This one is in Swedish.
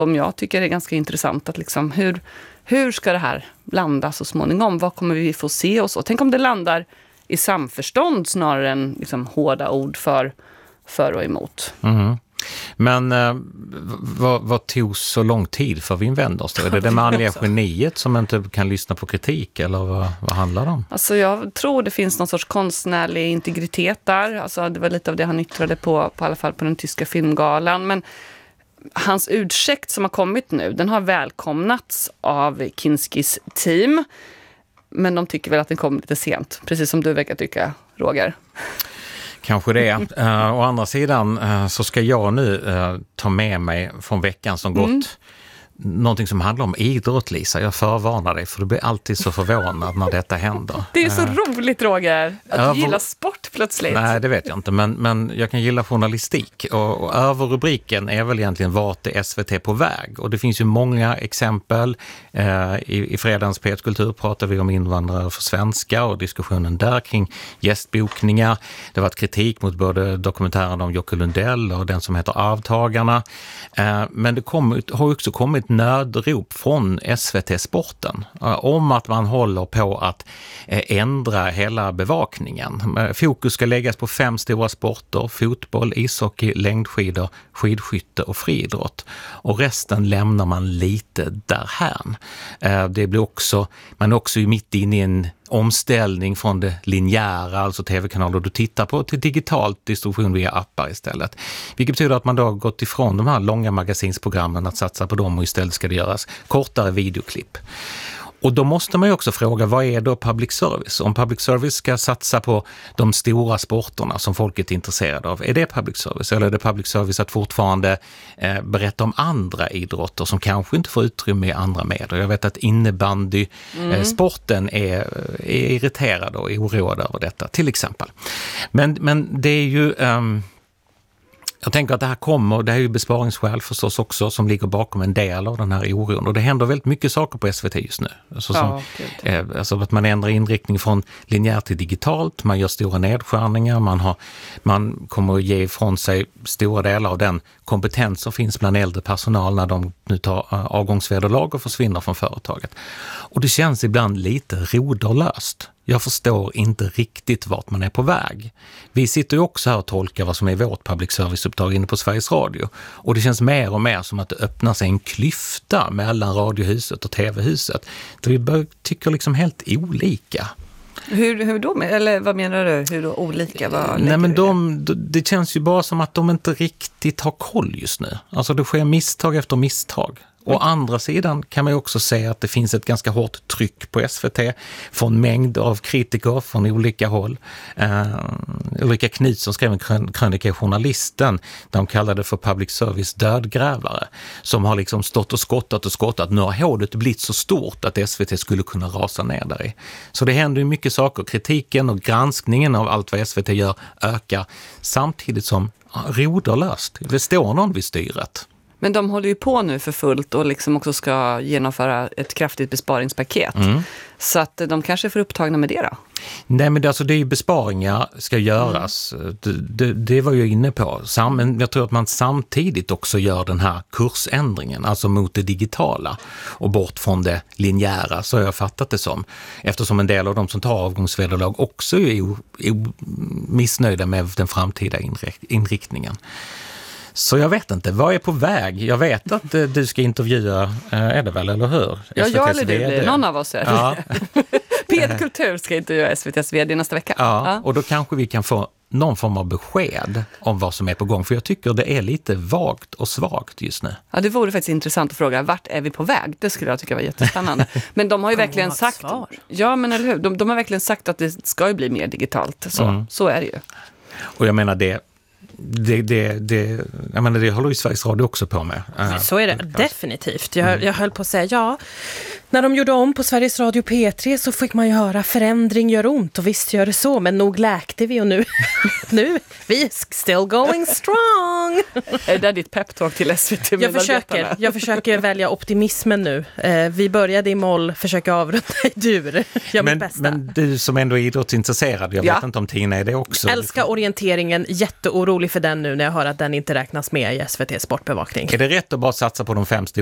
Som jag tycker är ganska intressant att liksom, hur ska det här landa så småningom? Vad kommer vi få se och så? Tänk om det landar i samförstånd snarare än liksom hårda ord för och emot. Mm. Men vad tog så lång tid för vi invänder oss då? Är det manliga geniet som inte kan lyssna på kritik eller vad handlar det om? Alltså jag tror det finns någon sorts konstnärlig integritet där. Alltså det var lite av det han yttrade på i alla fall på den tyska filmgalan. Men hans ursäkt som har kommit nu, den har välkomnats av Kinskis team. Men de tycker väl att den kom lite sent. Precis som du verkar tycka, Roger. Kanske det. Å andra sidan så ska jag nu ta med mig från veckan som gått någonting som handlar om idrott, Lisa. Jag förvarnar dig för du blir alltid så förvånad när detta händer. Det är så roligt, Roger, att du gillar sport plötsligt. Nej, det vet jag inte, men jag kan gilla journalistik och överrubriken är väl egentligen vart är SVT på väg? Och det finns ju många exempel. I fredagens P1 Kultur pratar vi om invandrare för svenska och diskussionen där kring gästbokningar. Det har varit kritik mot både dokumentären om Jocke Lundell och den som heter Avtagarna. Men det har också kommit nödrop från SVT-sporten om att man håller på att ändra hela bevakningen. Fokus ska läggas på 5 stora sporter: fotboll, ishockey, längdskidor, skidskytte och friidrott. Och resten lämnar man lite därhän. Det blir också, man är också mitt inne i en omställning från det linjära, alltså tv-kanaler du tittar på, till digitalt distribution via appar istället. Vilket betyder att man då har gått ifrån de här långa magasinsprogrammen att satsa på dem och istället ska det göras kortare videoklipp. Och då måste man ju också fråga, vad är då public service? Om public service ska satsa på de stora sporterna som folket är intresserade av, är det public service? Eller är det public service att fortfarande berätta om andra idrotter som kanske inte får utrymme i andra medier? Jag vet att sporten är irriterad och oroad över detta, till exempel. Men det är ju... Jag tänker att det är ju besparingsskäl förstås också som ligger bakom en del av den här oron. Och det händer väldigt mycket saker på SVT just nu. Alltså att man ändrar inriktning från linjärt till digitalt, man gör stora nedskärningar, man kommer att ge ifrån sig stora delar av den kompetens som finns bland äldre personal när de nu tar avgångsvederlag och försvinner från företaget. Och det känns ibland lite roderlöst. Jag förstår inte riktigt vart man är på väg. Vi sitter ju också här och tolkar vad som är vårt public service-uppdrag inne på Sveriges Radio. Och det känns mer och mer som att det öppnar sig en klyfta mellan radiohuset och tv-huset. Där vi tycker liksom helt olika. Hur då? Eller vad menar du? Hur då olika? Nej, men det känns ju bara som att de inte riktigt har koll just nu. Alltså det sker misstag efter misstag. Å andra sidan kan man ju också se att det finns ett ganska hårt tryck på SVT från mängd av kritiker från olika håll. Ulrika Knutsson skrev en krönika i Journalisten där de kallade det för public service dödgrävare, som har liksom stått och skottat. Nu har hålet blivit så stort att SVT skulle kunna rasa ner där i. Så det händer ju mycket saker. Kritiken och granskningen av allt vad SVT gör ökar samtidigt som roderlöst. Det står någon vid styret. Men de håller ju på nu för fullt och liksom också ska genomföra ett kraftigt besparingspaket. Så att de kanske får upptagna med det då? Nej, men det är ju besparingar ska göras. Det var jag inne på. Men jag tror att man samtidigt också gör den här kursändringen, alltså mot det digitala och bort från det linjära, så har jag fattat det som. Eftersom en del av de som tar avgångsvederlag också är missnöjda med den framtida inriktningen. Så jag vet inte, vad är på väg? Jag vet att du ska intervjua, är det väl, eller hur? Ja, jag eller du blir, någon av oss är det. Ja. P1 Kultur ska intervjua SVT:s vd nästa vecka. Ja, och då kanske vi kan få någon form av besked om vad som är på gång. För jag tycker det är lite vagt och svagt just nu. Ja, det vore faktiskt intressant att fråga, vart är vi på väg? Det skulle jag tycka var jättespännande. Men de har ju verkligen sagt... Ja, men eller hur? De har verkligen sagt att det ska ju bli mer digitalt. Så är det ju. Och jag menar det håller ju Sveriges Radio också på med. Så är det definitivt. Jag höll på att säga, När de gjorde om på Sveriges Radio P3 så fick man ju höra förändring gör ont, och visst gör det så, men nog läkte vi, och nu vi är still going strong. Är det ditt peptalk till SVT-medarbetarna? Jag försöker välja optimismen nu. Vi började i moll, försöker avrunda i dur. Men du som ändå är idrottsintresserad, jag vet inte om Tina är det också. Älskar orienteringen, jätteorolig för den nu när jag hör att den inte räknas med i SVT Sportbevakning. Är det rätt att bara satsa på de 5